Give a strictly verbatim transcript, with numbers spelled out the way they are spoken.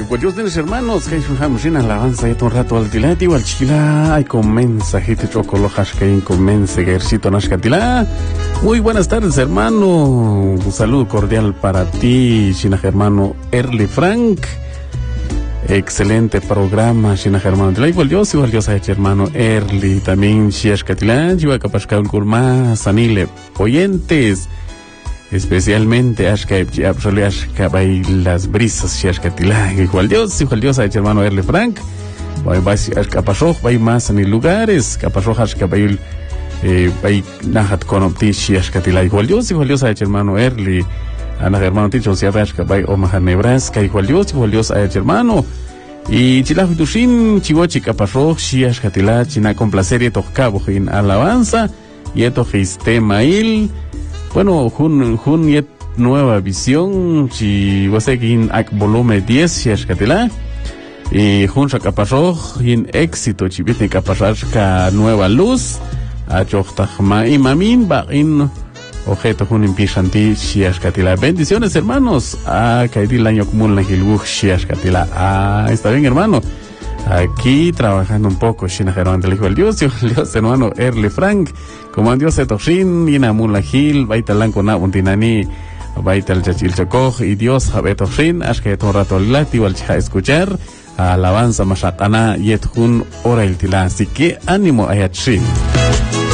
igual yo tienes hermanos, que hay una alabanza y un rato al tilati, igual chila, hay con mensajito chocolojas que hay con mensajercito nashkatila. Muy buenas tardes, hermano. Un saludo cordial para ti, China hermano Erly Frank. Excelente programa, China hermano. Igual yo, igual yo soy hermano Erly, también Chiashkatila, Chiva Capascal Kurma, Sanile, oyentes. Especialmente Ashka Absoli Ashka Bay las brisas Ashkatila, igual Dios, igual Dios, hay hermano Erly Frank, Bay Ashka Pasoj, Bay más en lugares, Capasoj Ashka Bay Bay Nahat Konoptish Ashkatila, igual Dios, igual Dios, hay hermano Erly, Ana hermano Ticho, si Ashka Bay Omaha Nebraska, igual Dios, igual Dios, hay hermano, y Chilahu Tushin, Chihuachi Capasoj, Ashkatila, China con placer y Tocabo en alabanza, y esto Mail. Bueno, jun jun yet nueva visión, si vas a ir a volumen diez, si es catela, y jun sacaparro, en éxito, si viste caparrar ka nueva luz, a chochtahma y mamin, ba in objeto jun impichanti, si es catela. Bendiciones, hermanos, a caer el año común la gilbuch, si es catela. Ah, está bien, hermano. Aquí trabajando un poco, Shina Germán del Hijo del Dios, Dios hermano Erly Frank, como Dios se toshin, Yina Mula Gil, Baita Lancona, Untinani, Baita el Chachil Chocoj, y Dios Habetoshin, Ashke todo rato lati, Walcha escuchar, alabanza Mashatana, Yethun, Ora el Tila, así que ánimo Ayatrin.